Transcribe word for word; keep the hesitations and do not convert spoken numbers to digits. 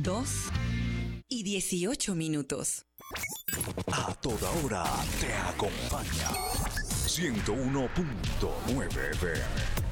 dos y dieciocho minutos. A toda hora te acompaña ciento uno punto nueve F M.